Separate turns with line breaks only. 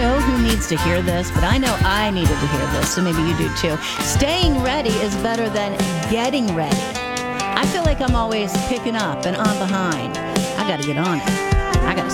know who needs to hear this, but I know I needed to hear this, so maybe you do too. Staying ready is better than getting ready. I feel like I'm always picking up and on behind. I got to get on it. I got to